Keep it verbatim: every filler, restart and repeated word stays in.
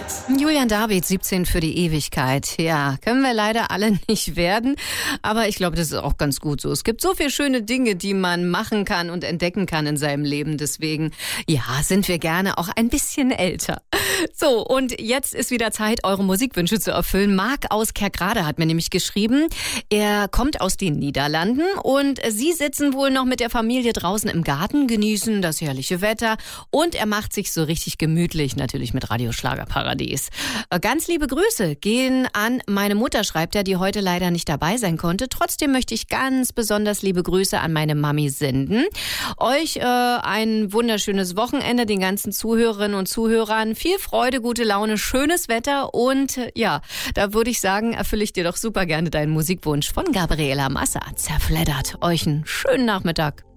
Julian David, siebzehn für die Ewigkeit. Ja, können wir leider alle nicht werden, aber ich glaube, das ist auch ganz gut so. Es gibt so viele schöne Dinge, die man machen kann und entdecken kann in seinem Leben. Deswegen, ja, sind wir gerne auch ein bisschen älter. So, und jetzt ist wieder Zeit, eure Musikwünsche zu erfüllen. Marc aus Kerkrade hat mir nämlich geschrieben, er kommt aus den Niederlanden und sie sitzen wohl noch mit der Familie draußen im Garten, genießen das herrliche Wetter und er macht sich so richtig gemütlich, natürlich mit Radio Schlagerparadies. Ganz liebe Grüße gehen an meine Mutter, schreibt er, die heute leider nicht dabei sein konnte. Trotzdem möchte ich ganz besonders liebe Grüße an meine Mami senden. Euch äh, ein wunderschönes Wochenende, den ganzen Zuhörerinnen und Zuhörern. Viel Freude, gute Laune, schönes Wetter und äh, ja, da würde ich sagen, erfülle ich dir doch super gerne deinen Musikwunsch von Gabriela Massa. Zerfleddert. Euch einen schönen Nachmittag.